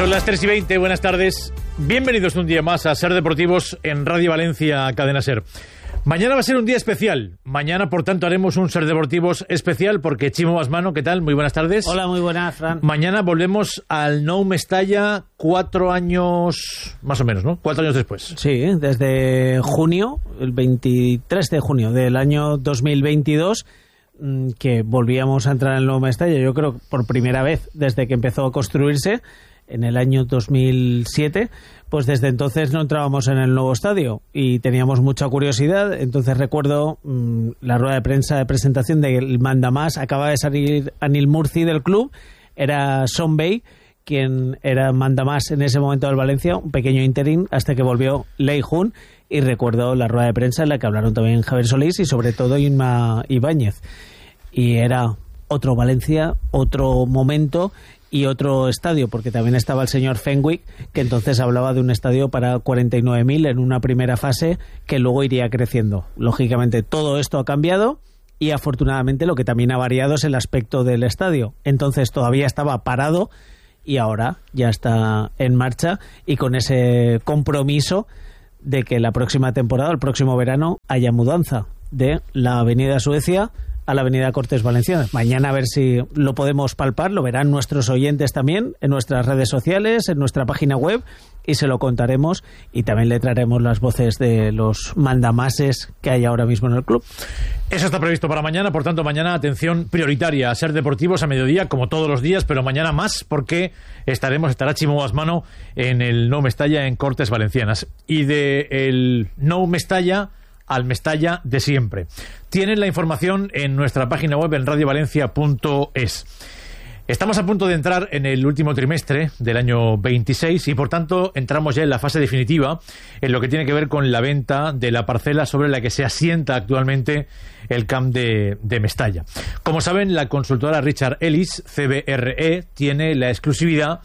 Son las 3:20, buenas tardes. Bienvenidos un día más a Ser Deportivos en Radio Valencia, Cadena Ser. Mañana va a ser un día especial. Mañana, por tanto, haremos un Ser Deportivos especial porque Chimo Basmano, ¿qué tal? Muy buenas tardes. Hola, muy buenas, Fran. Mañana volvemos al Nou Mestalla 4 años, más o menos, ¿no? 4 años después. Sí, desde junio, el 23 de junio del año 2022, que volvíamos a entrar en el Nou Mestalla, yo creo por primera vez desde que empezó a construirse en el año 2007, pues desde entonces no entrábamos en el nuevo estadio y teníamos mucha curiosidad. Entonces recuerdo la rueda de prensa de presentación del mandamás. Acaba de salir Anil Murci del club, era Son Bay quien era mandamás en ese momento del Valencia, un pequeño interín hasta que volvió Lei Jun, y recuerdo la rueda de prensa en la que hablaron también Javier Solís y sobre todo Inma Ibáñez, y era otro Valencia, otro momento y otro estadio, porque también estaba el señor Fenwick, que entonces hablaba de un estadio para 49.000 en una primera fase que luego iría creciendo. Lógicamente todo esto ha cambiado y afortunadamente lo que también ha variado es el aspecto del estadio. Entonces todavía estaba parado y ahora ya está en marcha y con ese compromiso de que la próxima temporada, el próximo verano, haya mudanza de la Avenida Suecia a la Avenida Cortes Valencianas. Mañana a ver si lo podemos palpar, lo verán nuestros oyentes también en nuestras redes sociales, en nuestra página web, y se lo contaremos, y también le traeremos las voces de los mandamases que hay ahora mismo en el club. Eso está previsto para mañana, por tanto mañana atención prioritaria a Ser Deportivos a mediodía, como todos los días, pero mañana más porque estará Chimo Basmano en el Nou Mestalla en Cortes Valencianas. Y de el Nou Mestalla al Mestalla de siempre. Tienen la información en nuestra página web en radiovalencia.es. Estamos a punto de entrar en el último trimestre del año 26 y por tanto entramos ya en la fase definitiva en lo que tiene que ver con la venta de la parcela sobre la que se asienta actualmente el camp de Mestalla. Como saben, la consultora Richard Ellis, CBRE, tiene la exclusividad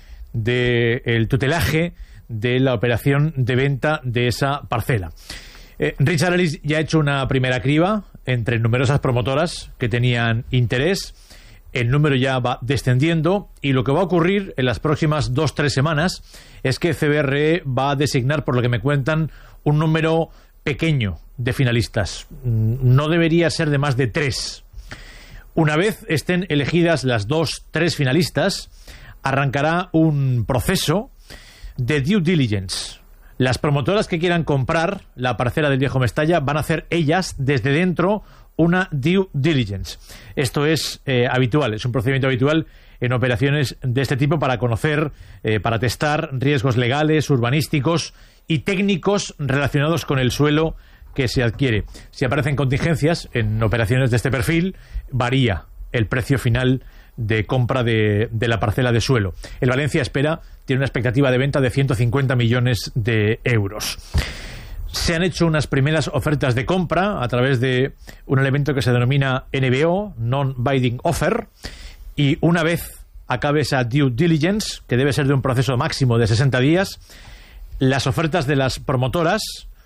del tutelaje de la operación de venta de esa parcela. Richard Ellis ya ha hecho una primera criba entre numerosas promotoras que tenían interés. El número ya va descendiendo y lo que va a ocurrir en las próximas 2-3 semanas es que CBRE va a designar, por lo que me cuentan, un número pequeño de finalistas. No debería ser de más de 3. Una vez estén elegidas las 2-3 finalistas, arrancará un proceso de due diligence. Las promotoras que quieran comprar la parcela del Viejo Mestalla van a hacer ellas desde dentro una due diligence. Esto es habitual, es un procedimiento habitual en operaciones de este tipo para conocer, para testar riesgos legales, urbanísticos y técnicos relacionados con el suelo que se adquiere. Si aparecen contingencias en operaciones de este perfil, varía el precio final de compra de la parcela de suelo. El Valencia tiene una expectativa de venta de 150 millones de euros. Se han hecho unas primeras ofertas de compra a través de un elemento que se denomina NBO, Non-Binding Offer, y una vez acabe esa due diligence, que debe ser de un proceso máximo de 60 días, las ofertas de las promotoras,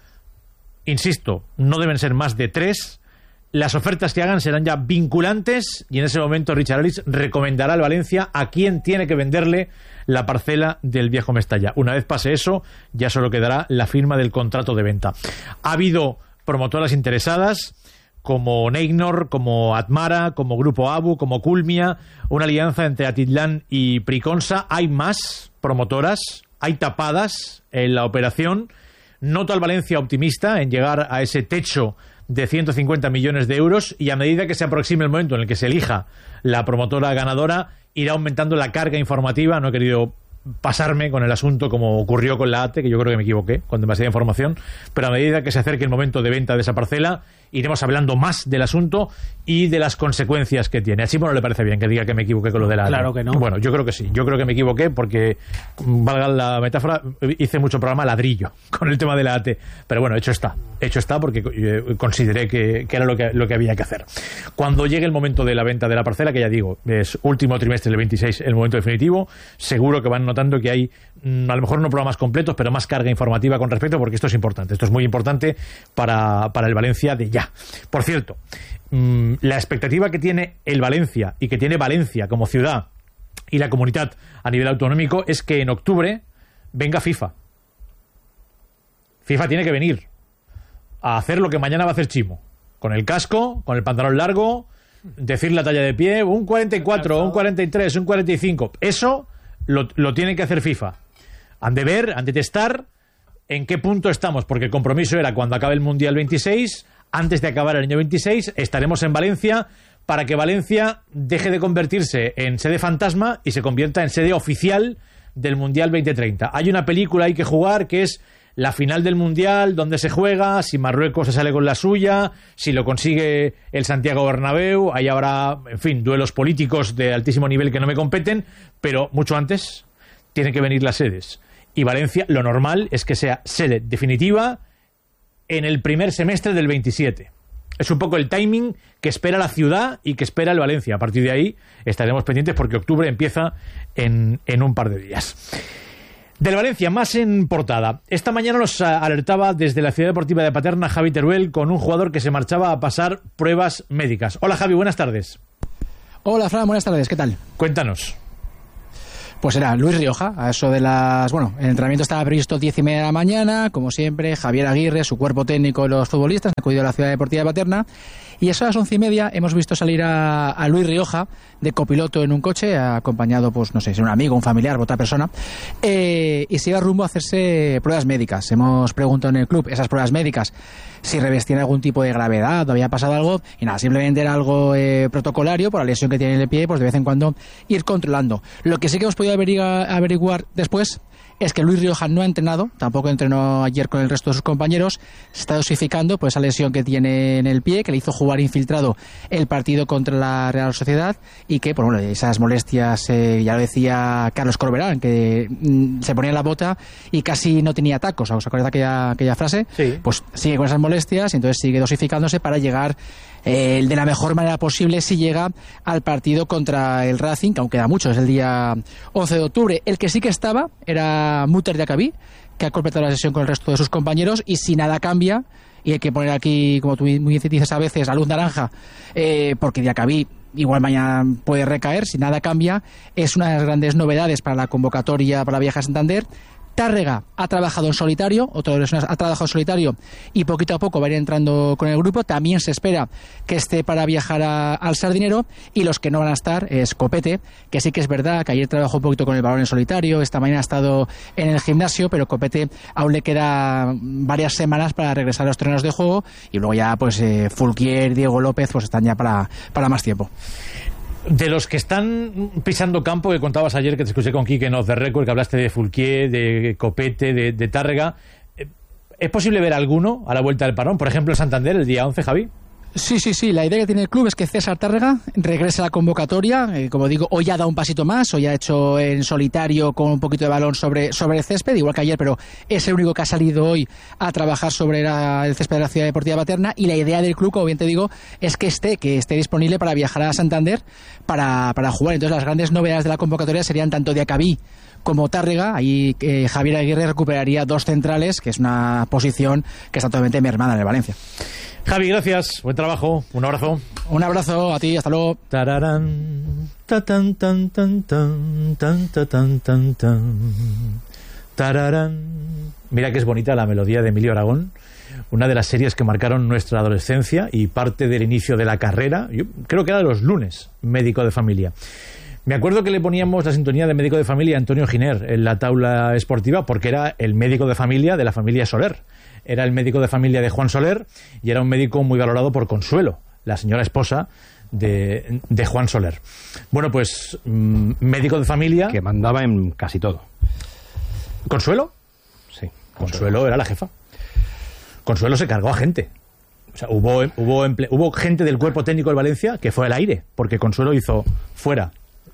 insisto, no deben ser más de 3. Las ofertas que hagan serán ya vinculantes y en ese momento Richard Ellis recomendará al Valencia a quién tiene que venderle la parcela del Viejo Mestalla. Una vez pase eso, ya solo quedará la firma del contrato de venta. Ha habido promotoras interesadas como Neignor, como Atmara, como Grupo Abu, como Culmia, una alianza entre Atitlán y Priconsa. Hay más promotoras, hay tapadas en la operación. Noto al Valencia optimista en llegar a ese techo de 150 millones de euros y a medida que se aproxime el momento en el que se elija la promotora ganadora, irá aumentando la carga informativa. No he querido pasarme con el asunto como ocurrió con la ATE, que yo creo que me equivoqué con demasiada información, pero a medida que se acerque el momento de venta de esa parcela iremos hablando más del asunto y de las consecuencias que tiene. A Chimo no le parece bien que diga que me equivoqué con lo de la ATE. Claro que no. Bueno, yo creo que sí, yo creo que me equivoqué porque, valga la metáfora, hice mucho programa ladrillo con el tema de la ATE, pero bueno, hecho está porque consideré que era lo que había que hacer. Cuando llegue el momento de la venta de la parcela, que ya digo, es último trimestre del 26 el momento definitivo, seguro que van notando que hay, a lo mejor no programas completos, pero más carga informativa con respecto, porque esto es importante, esto es muy importante para el Valencia de ya. Por cierto, la expectativa que tiene el Valencia y que tiene Valencia como ciudad y la comunidad a nivel autonómico es que en octubre venga FIFA. FIFA tiene que venir a hacer lo que mañana va a hacer Chimo. Con el casco, con el pantalón largo, decir la talla de pie, un 44, un 43, un 45. Eso lo tiene que hacer FIFA. Han de ver, han de testar en qué punto estamos, porque el compromiso era cuando acabe el Mundial 26, antes de acabar el año 26, estaremos en Valencia para que Valencia deje de convertirse en sede fantasma y se convierta en sede oficial del Mundial 2030. Hay una película ahí que jugar que es la final del Mundial, donde se juega, si Marruecos se sale con la suya, si lo consigue el Santiago Bernabéu, ahí habrá, en fin, duelos políticos de altísimo nivel que no me competen, pero mucho antes tienen que venir las sedes. Y Valencia, lo normal es que sea sede definitiva en el primer semestre del 27. Es un poco el timing que espera la ciudad y que espera el Valencia. A partir de ahí estaremos pendientes porque octubre empieza en un par de días. Del Valencia, más en portada. Esta mañana nos alertaba desde la Ciudad Deportiva de Paterna Javi Teruel con un jugador que se marchaba a pasar pruebas médicas. Hola Javi, buenas tardes. Hola Fran, buenas tardes, ¿qué tal? Cuéntanos. Pues era Luis Rioja, a eso de las... Bueno, el entrenamiento estaba previsto 10:30 de la mañana, como siempre, Javier Aguirre, su cuerpo técnico y los futbolistas han acudido a la Ciudad Deportiva de Paterna, y a eso a las 11:30 hemos visto salir a Luis Rioja de copiloto en un coche, acompañado, pues no sé, si un amigo, un familiar, otra persona, y se iba rumbo a hacerse pruebas médicas. Hemos preguntado en el club esas pruebas médicas si revestían algún tipo de gravedad o había pasado algo, y nada, simplemente era algo protocolario por la lesión que tiene en el pie, pues de vez en cuando ir controlando. Lo que sí que hemos podido averiguar después es que Luis Rioja no ha entrenado, tampoco entrenó ayer con el resto de sus compañeros, se está dosificando por esa lesión que tiene en el pie, que le hizo jugar infiltrado el partido contra la Real Sociedad, y que, por bueno, esas molestias, ya lo decía Carlos Corberán, que se ponía la bota y casi no tenía tacos. ¿Os acordáis de aquella frase? Sí. Pues sigue con esas molestias y entonces sigue dosificándose para llegar de la mejor manera posible si llega al partido contra el Racing, que aún queda mucho, es el día 11 de octubre. El que sí que estaba era Muter Diacabí, que ha completado la sesión con el resto de sus compañeros, y si nada cambia, y hay que poner aquí, como tú muy dices a veces, a luz naranja, porque Diacabí igual mañana puede recaer, si nada cambia, es una de las grandes novedades para la convocatoria para la Vieja Santander. Tárrega ha trabajado en solitario, otro de los ha trabajado en solitario y poquito a poco va a ir entrando con el grupo. También se espera que esté para viajar al Sardinero, y los que no van a estar es Copete, que sí que es verdad que ayer trabajó un poquito con el balón en solitario, esta mañana ha estado en el gimnasio, pero Copete aún le queda varias semanas para regresar a los terrenos de juego, y luego ya pues Fulquier, Diego López pues están ya para más tiempo. De los que están pisando campo, que contabas ayer, que te escuché con Quique en Off the Record, que hablaste de Fulquier, de Copete, de Tárrega, ¿es posible ver alguno a la vuelta del parón? Por ejemplo, en Santander, el día 11, Javi. Sí. La idea que tiene el club es que César Tárrega regrese a la convocatoria. Como digo, hoy ha dado un pasito más, hoy ha hecho en solitario con un poquito de balón sobre el césped, igual que ayer, pero es el único que ha salido hoy a trabajar sobre el césped de la Ciudad Deportiva Paterna. Y la idea del club, como bien te digo, es que esté disponible para viajar a Santander para jugar. Entonces las grandes novedades de la convocatoria serían tanto Diacabí como Tárrega. Ahí Javier Aguirre recuperaría dos centrales, que es una posición que está totalmente mermada en el Valencia. Javi, gracias, buen trabajo, un abrazo. Un abrazo a ti, hasta luego. Tararán, ta tan tan tan tan tan tan tan tan. Tararán. Mira que es bonita la melodía de Emilio Aragón, una de las series que marcaron nuestra adolescencia y parte del inicio de la carrera. Yo creo que era de los lunes, Médico de Familia. Me acuerdo que le poníamos la sintonía de Médico de Familia a Antonio Giner en la taula esportiva, porque era el médico de familia de la familia Soler. Era el médico de familia de Juan Soler, y era un médico muy valorado por Consuelo, la señora esposa de Juan Soler. Bueno, pues médico de familia... Que mandaba en casi todo. ¿Consuelo? Sí. Consuelo era la jefa. Consuelo se cargó a gente. O sea, hubo gente del cuerpo técnico de Valencia que fue al aire, porque Consuelo hizo fuera.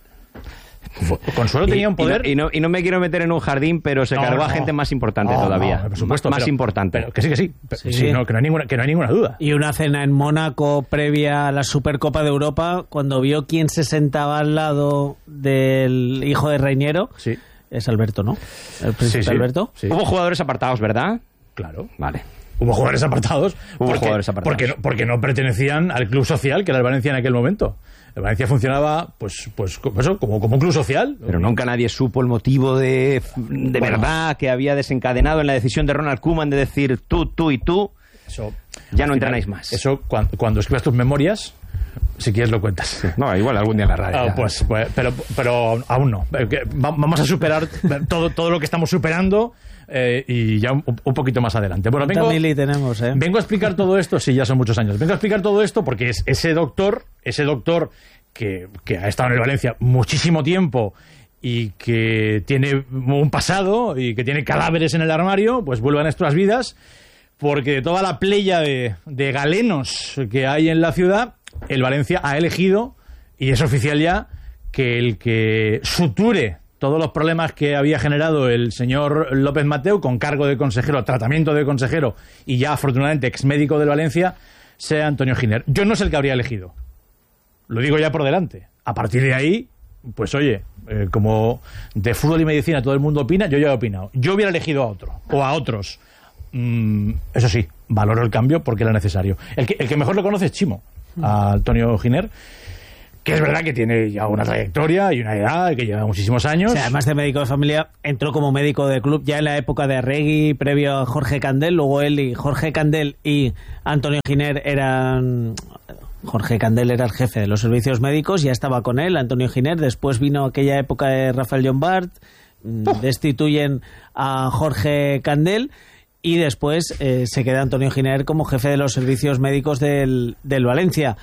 Consuelo tenía un poder... Y no me quiero meter en un jardín, pero se cargó a gente más importante todavía. Por supuesto. Más importante. Pero que sí. Sí, no, que no hay ninguna duda. Y una cena en Mónaco previa a la Supercopa de Europa, cuando vio quién se sentaba al lado del hijo de Reiniero, sí. Es Alberto, ¿no? El príncipe Alberto. Sí. Hubo jugadores apartados, ¿verdad? Claro. Vale. Hubo jugadores apartados porque no pertenecían al club social que era el Valencia en aquel momento. El Valencia funcionaba pues eso, como un club social. Pero nunca nadie supo el motivo de verdad que había desencadenado en la decisión de Ronald Koeman de decir tú y tú. Eso, ya no entrenáis más. Eso, cuando escribas tus memorias, si quieres lo cuentas. No, igual algún día en la radio. Pero aún no. Vamos a superar todo lo que estamos superando y ya un poquito más adelante. Bueno, vengo a explicar todo esto. Sí, ya son muchos años. Vengo a explicar todo esto porque es ese doctor que ha estado en el Valencia muchísimo tiempo y que tiene un pasado y que tiene cadáveres en el armario, pues vuelve a nuestras vidas, porque de toda la playa de galenos que hay en la ciudad, el Valencia ha elegido, y es oficial ya, que el que suture todos los problemas que había generado el señor López Mateu, con cargo de consejero, tratamiento de consejero, y ya afortunadamente exmédico del Valencia, sea Antonio Giner. Yo no sé el que habría elegido. Lo digo ya por delante. A partir de ahí, pues oye, como de fútbol y medicina todo el mundo opina, yo ya he opinado. Yo hubiera elegido a otro, o a otros. Eso sí, valoro el cambio porque era necesario. El que mejor lo conoce es Chimo, a Antonio Giner, que es verdad que tiene ya una trayectoria y una edad, que lleva muchísimos años. O sea, además de médico de familia, entró como médico de club ya en la época de Arregui, previo a Jorge Candel. Luego él y Jorge Candel y Antonio Giner eran... Jorge Candel era el jefe de los servicios médicos, ya estaba con él, Antonio Giner. Después vino aquella época de Rafael Llombart, destituyen a Jorge Candel y después se queda Antonio Giner como jefe de los servicios médicos del Valencia.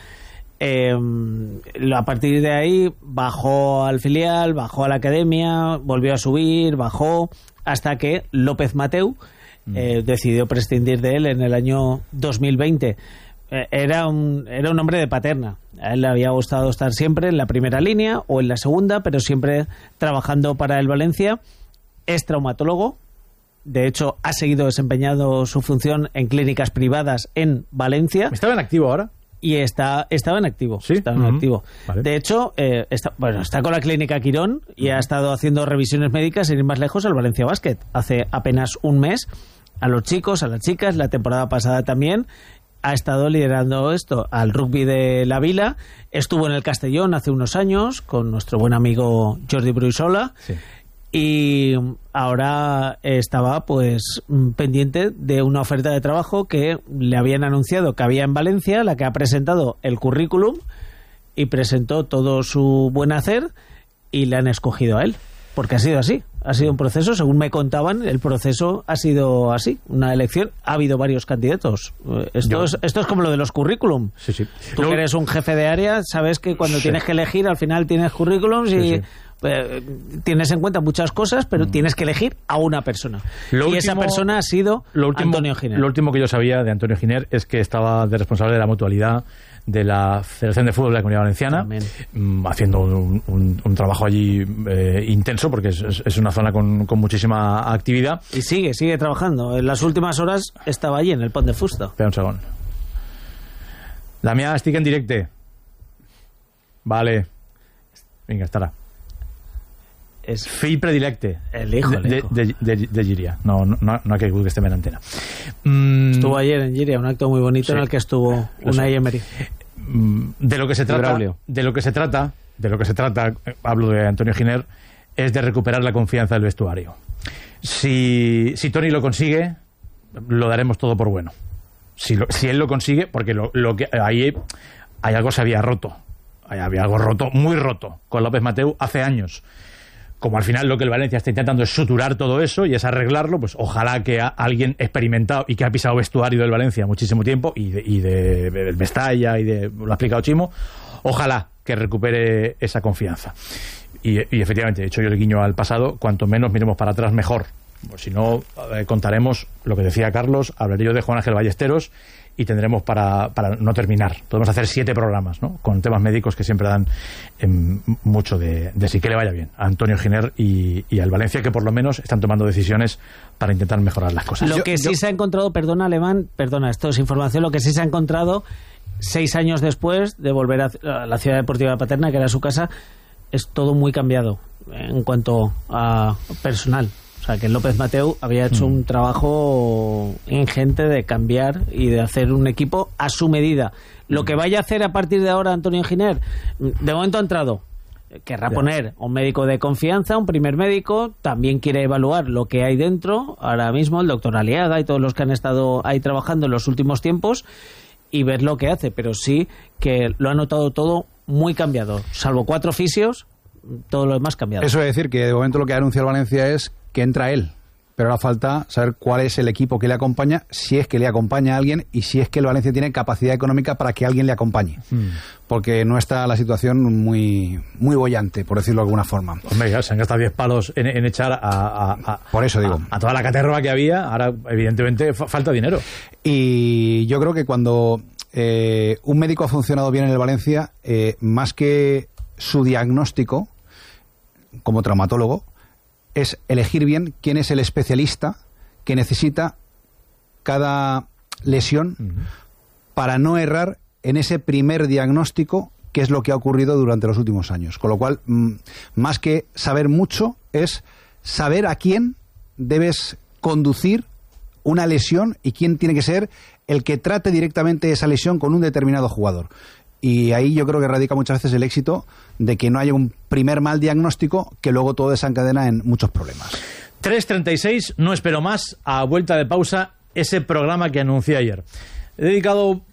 A partir de ahí bajó al filial, bajó a la academia, volvió a subir, bajó, hasta que López Mateu decidió prescindir de él en el año 2020. Era un hombre de Paterna. A él le había gustado estar siempre en la primera línea o en la segunda, pero siempre trabajando para el Valencia. Es traumatólogo. De hecho, ha seguido desempeñando su función en clínicas privadas en Valencia. ¿Estaba en activo ahora? Y estaba en activo. ¿Sí? Estaba en activo. Vale. De hecho, está con la clínica Quirón y ha estado haciendo revisiones médicas, sin ir más lejos, al Valencia Basket. Hace apenas un mes, a los chicos, a las chicas, la temporada pasada también. Ha estado liderando esto al rugby de la Vila. Estuvo en el Castellón hace unos años con nuestro buen amigo Jordi Bruisola. Sí. Y ahora estaba pues pendiente de una oferta de trabajo que le habían anunciado que había en Valencia, la que ha presentado el currículum y presentó todo su buen hacer y le han escogido a él. Porque ha sido así, ha sido un proceso, según me contaban, el proceso ha sido así, una elección, ha habido varios candidatos. Esto es como lo de los currículum. Sí, sí. Tú que eres un jefe de área, sabes que cuando tienes que elegir, al final tienes currículums y tienes en cuenta muchas cosas, pero tienes que elegir a una persona. Esa persona ha sido Antonio Giner. Lo último que yo sabía de Antonio Giner es que estaba de responsable de la mutualidad de la Federación de Fútbol de la Comunidad Valenciana, haciendo un trabajo allí intenso, porque es una zona con muchísima actividad. Y sigue trabajando. En las últimas horas estaba allí, en el Pont de Fusta. Espera un segundo. Damià, estic en directe. Vale. Vinga, estarà. És fill predilecte. El hijo. De Llíria. No ha caigut que estem en antena. Estuvo ayer en Llíria, un acto muy bonito en el que estuvo Unai Emery. De lo que se trata, hablo de Antonio Giner, es de recuperar la confianza del vestuario. Si Toni lo consigue, lo daremos todo por bueno. Si él lo consigue, porque lo que ahí hay algo se había roto. Había algo roto, muy roto, con López Mateu hace años. Como al final lo que el Valencia está intentando es suturar todo eso y es arreglarlo, pues ojalá que alguien experimentado y que ha pisado vestuario del Valencia muchísimo tiempo y de Mestalla lo ha explicado Chimo, ojalá que recupere esa confianza. Y efectivamente, he hecho yo el guiño al pasado, cuanto menos miremos para atrás mejor. Pues si no, contaremos lo que decía Carlos, hablaré yo de Juan Ángel Ballesteros y tendremos para no terminar. Podemos hacer 7 programas, ¿no?, con temas médicos que siempre dan mucho de sí. Que le vaya bien a Antonio Giner y al Valencia, que por lo menos están tomando decisiones para intentar mejorar las cosas. Lo que sí se ha encontrado, esto es información, lo que sí se ha encontrado 6 años después de volver a la Ciudad Deportiva de Paterna, que era su casa, es todo muy cambiado en cuanto a personal. O sea, que López Mateu había hecho un trabajo ingente de cambiar y de hacer un equipo a su medida. Lo que vaya a hacer a partir de ahora Antonio Giner, de momento ha entrado. Querrá poner un médico de confianza, un primer médico, también quiere evaluar lo que hay dentro, ahora mismo el doctor Aliaga y todos los que han estado ahí trabajando en los últimos tiempos, y ver lo que hace, pero sí que lo ha notado todo muy cambiado, salvo 4 fisios, todo lo demás cambiado. Eso es decir, que de momento lo que ha anunciado Valencia es que entra él, pero ahora falta saber cuál es el equipo que le acompaña, si es que le acompaña a alguien y si es que el Valencia tiene capacidad económica para que alguien le acompañe. Porque no está la situación muy bollante, por decirlo de alguna forma. Hombre, ya se han gastado 10 palos en echar por eso digo. a toda la caterva que había. Ahora, evidentemente, falta dinero. Y yo creo que cuando un médico ha funcionado bien en el Valencia, más que su diagnóstico como traumatólogo, es elegir bien quién es el especialista que necesita cada lesión para no errar en ese primer diagnóstico, que es lo que ha ocurrido durante los últimos años. Con lo cual, más que saber mucho, es saber a quién debes conducir una lesión y quién tiene que ser el que trate directamente esa lesión con un determinado jugador. Y ahí yo creo que radica muchas veces el éxito de que no haya un primer mal diagnóstico que luego todo desencadena en muchos problemas. 3:36, no espero más, a vuelta de pausa, ese programa que anuncié ayer. He dedicado